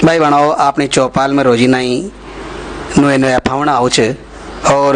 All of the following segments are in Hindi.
भाई बनाओ आपने चौपाल में रोजी नहीं नोए नया फावना आओ छे और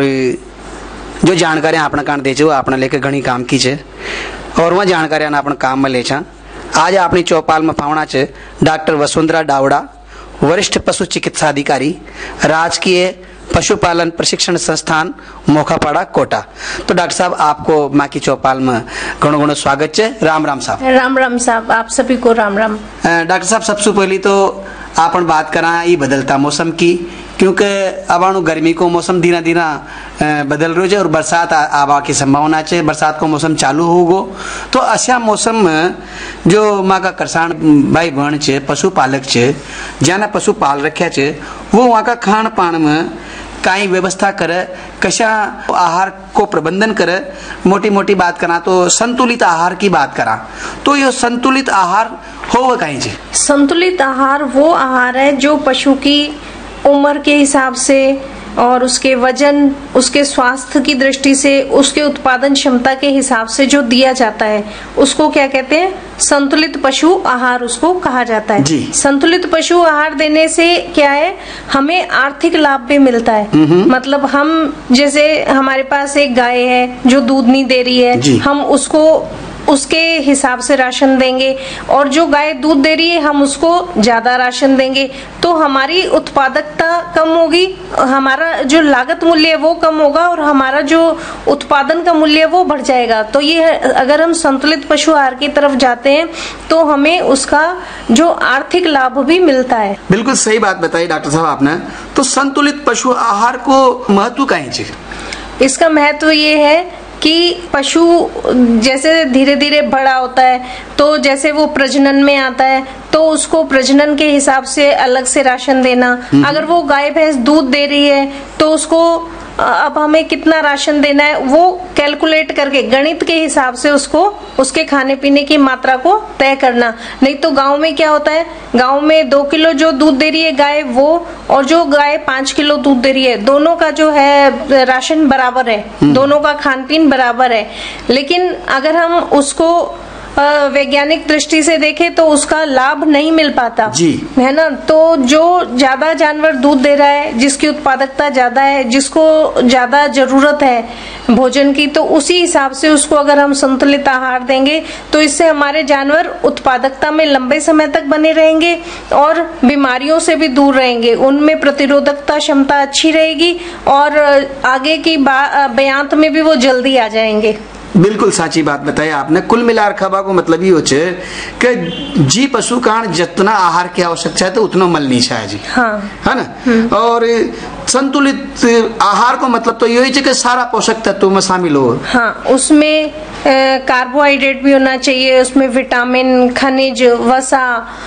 जो जानकारी आपने कान दे छे आपने लेके घनी काम की छे और वह जानकारी आपने काम में ले छा। आज आपनी चौपाल में फावना छे डॉक्टर वसुंधरा डावड़ा, वरिष्ठ पशु चिकित्सा अधिकारी, राजकीय पशुपालन प्रशिक्षण संस्थान मोखापाड़ा कोटा। तो डॉक्टर साहब आपको माँ की चौपाल में घणो घणो स्वागत है। राम राम साहब। राम राम साहब, आप सभी को राम राम। डॉक्टर साहब सबसे पहले तो आपन बात करा ये बदलता मौसम की, क्योंकि अब गर्मी को मौसम धीरे धीरे बदल रहा है और बरसात आवा की संभावना है। बरसात को मौसम चालू होगो तो अशा मौसम में जो माँ का किसान भाई बहन छे पशुपालक छे जाने पशु पाल रख्या छे वो वहाँ का खान पान में काई व्यवस्था करे, कशा आहार को प्रबंधन करे। मोटी मोटी बात करा तो संतुलित आहार की बात करा तो ये संतुलित आहार होगा कहीं जी? संतुलित आहार वो आहार है जो पशु की उम्र के हिसाब से और उसके वजन, उसके स्वास्थ्य की दृष्टि से, उसके उत्पादन क्षमता के हिसाब से जो दिया जाता है उसको क्या कहते हैं? संतुलित पशु आहार उसको कहा जाता है जी। संतुलित पशु आहार देने से क्या है, हमें आर्थिक लाभ भी मिलता है। मतलब हम जैसे हमारे पास एक गाय है जो दूध नहीं दे रही है, हम उसको उसके हिसाब से राशन देंगे और जो गाय दूध दे रही है हम उसको ज्यादा राशन देंगे तो हमारी उत्पादकता कम होगी, हमारा जो लागत मूल्य है वो कम होगा और हमारा जो उत्पादन का मूल्य है वो बढ़ जाएगा। तो ये अगर हम संतुलित पशु आहार की तरफ जाते हैं तो हमें उसका जो आर्थिक लाभ भी मिलता है। बिल्कुल सही बात बताई डॉक्टर साहब आपने। तो संतुलित पशु आहार को महत्व कहीं जी? इसका महत्व ये है कि पशु जैसे धीरे धीरे बड़ा होता है तो जैसे वो प्रजनन में आता है तो उसको प्रजनन के हिसाब से अलग से राशन देना। अगर वो गाय भैंस दूध दे रही है तो उसको अब हमें कितना राशन देना है वो कैलकुलेट करके गणित के हिसाब से उसको उसके खाने पीने की मात्रा को तय करना। नहीं तो गांव में क्या होता है, गांव में 2 किलो जो दूध दे रही है गाय वो और जो गाय 5 किलो दूध दे रही है, दोनों का जो है राशन बराबर है, दोनों का खान पीन बराबर है। लेकिन अगर हम उसको वैज्ञानिक दृष्टि से देखें तो उसका लाभ नहीं मिल पाता जी, है ना। तो जो ज्यादा जानवर दूध दे रहा है, जिसकी उत्पादकता ज्यादा है, जिसको ज्यादा जरूरत है भोजन की, तो उसी हिसाब से उसको अगर हम संतुलित आहार देंगे तो इससे हमारे जानवर उत्पादकता में लंबे समय तक बने रहेंगे और बीमारियों से भी दूर रहेंगे, उनमें प्रतिरोधकता क्षमता अच्छी रहेगी और आगे की बयांत में भी वो जल्दी आ जाएंगे। बिल्कुल साची बात बताई आपने। कुल मिलाकर खबा को मतलब ये होचे कि जी पशु कान जितना आहार की आवश्यकता है तो उतना मल नहीं चाहिए जी, हाँ, है ना। और संतुलित आहार को मतलब तो यही है कि सारा पोषक तत्व में शामिल हो। हाँ, उसमें कार्बोहाइड्रेट भी होना चाहिए, उसमें विटामिन, खनिज, वसा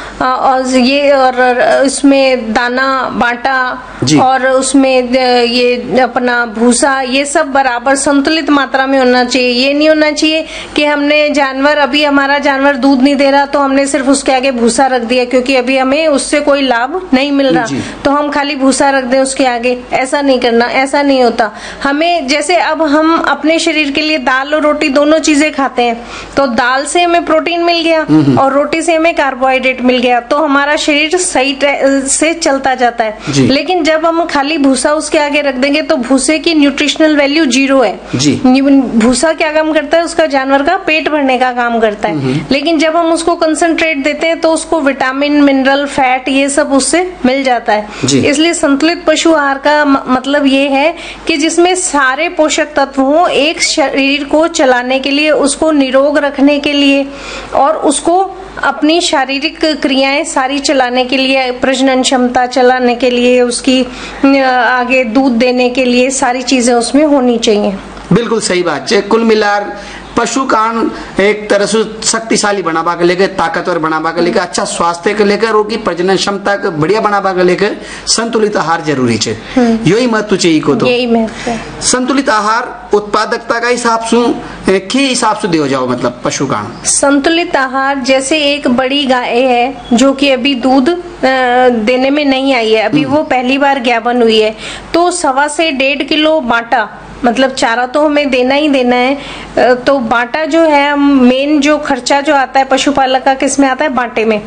और ये और इसमें दाना बाटा और उसमें ये अपना भूसा, ये सब बराबर संतुलित मात्रा में होना चाहिए। ये नहीं होना चाहिए कि हमने जानवर, अभी हमारा जानवर दूध नहीं दे रहा तो हमने सिर्फ उसके आगे भूसा रख दिया क्योंकि अभी हमें उससे कोई लाभ नहीं मिल रहा तो हम खाली भूसा रख दें उसके आगे। ऐसा नहीं करना, ऐसा नहीं होता। हमें जैसे अब हम अपने शरीर के लिए दाल और रोटी दोनों चीजें खाते हैं तो दाल से हमें प्रोटीन मिल गया और रोटी से हमें कार्बोहाइड्रेट मिल गया तो हमारा शरीर सही से चलता जाता है। लेकिन जब हम खाली भूसा उसके आगे रख देंगे तो भूसे की न्यूट्रिशनल वैल्यू 0 है। भूसा क्या काम करता है, उसका जानवर का पेट भरने का काम करता है। लेकिन जब हम उसको कंसंट्रेट देते हैं तो उसको विटामिन, मिनरल, फैट ये सब उससे मिल जाता है। इसलिए संतुलित पशु आहार का मतलब ये है कि जिसमें सारे पोषक तत्व हों एक शरीर को चलाने के लिए, उसको निरोग रखने के लिए और उसको अपनी शारीरिक क्रियाएं सारी चलाने के लिए, प्रजनन क्षमता चलाने के लिए, उसकी आगे दूध देने के लिए सारी चीजें उसमें होनी चाहिए। बिल्कुल सही बात है। कुल मिलाकर पशु कान एक तरह से शक्तिशाली बनावा के लेकर, ताकतवर बनावा के लेकर, अच्छा स्वास्थ्य के लेकर, उनकी प्रजनन क्षमता को बढ़िया बनावा के लेकर संतुलित आहार जरूरी है। यही महत्व चाहिए को तो यही महत्व है। संतुलित आहार उत्पादकता का हिसाब से के हिसाब से दिया जाओ, मतलब पशु कान संतुलित आहार जैसे एक बड़ी गाय है जो कि अभी दूध देने में नहीं आई है, अभी वो पहली बार ज्ञापन हुई है तो 1.25 से 1.5 किलो बाटा, मतलब चारा तो हमें देना ही देना है। तो बाटा जो है मेन जो खर्चा जो आता है पशुपालक का किस में आता है, बाटे में।